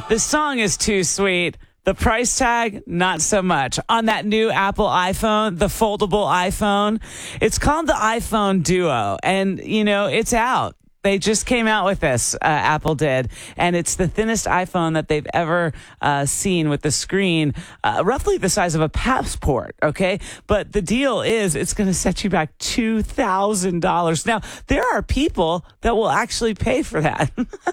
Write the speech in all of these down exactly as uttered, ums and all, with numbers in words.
The song is too sweet. The price tag, not so much. On that new Apple iPhone, the foldable iPhone, it's called the iPhone Duo. And, you know, it's out. They just came out with this, uh, Apple did, and it's the thinnest iPhone that they've ever uh, seen, with the screen uh, roughly the size of a passport, okay? But the deal is it's going to set you back two thousand dollars. Now, there are people that will actually pay for that.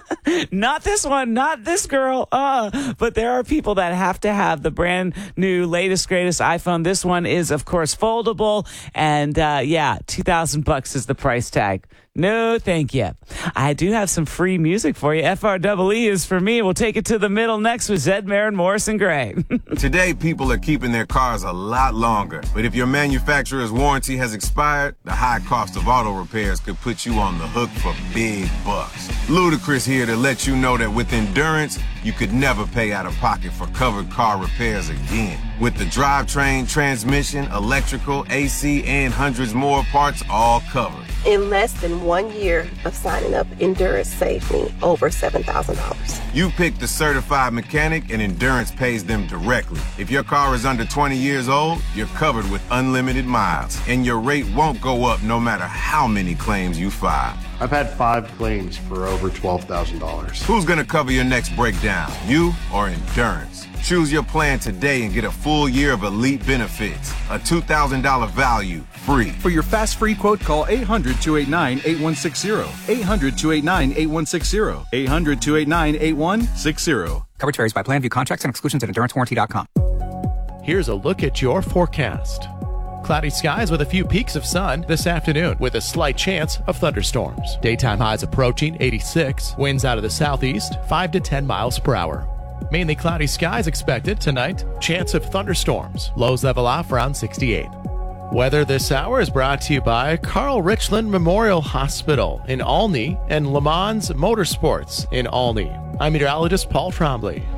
Not this one, not this girl, uh, but there are people that have to have the brand new, latest, greatest iPhone. This one is, of course, foldable, and uh, yeah, two thousand bucks is the price tag. No, thank you. I do have some free music for you. F R E E is for me. We'll take it to the middle next with Zed Marin, Morrison Gray. Today, people are keeping their cars a lot longer. But if your manufacturer's warranty has expired, the high cost of auto repairs could put you on the hook for big bucks. Ludacris here to let you know that with Endurance, you could never pay out of pocket for covered car repairs again. With the drivetrain, transmission, electrical, A C, and hundreds more parts all covered. In less than one year of signing up, Endurance saved me over seven thousand dollars. You pick the certified mechanic, and Endurance pays them directly. If your car is under twenty years old, you're covered with unlimited miles, and your rate won't go up no matter how many claims you file. I've had five claims for over twelve thousand dollars. Who's going to cover your next breakdown, you or Endurance? Choose your plan today and get a full year of elite benefits. A two thousand dollars value, free. For your fast free quote, call eight hundred, two eight nine, eight one six zero. eight hundred, two eight nine, eight one six zero. eight hundred, two eight nine, eight one six zero. Coverage varies by plan. View contracts and exclusions at endurance warranty dot com. Here's a look at your forecast. Cloudy skies with a few peaks of sun this afternoon, with a slight chance of thunderstorms. Daytime highs approaching eighty-six. Winds out of the southeast, five to ten miles per hour. Mainly cloudy skies expected tonight. Chance of thunderstorms. Lows level off around sixty-eight. Weather this hour is brought to you by Carl Richland Memorial Hospital in Olney and Le Mans Motorsports in Olney. I'm meteorologist Paul Trombley.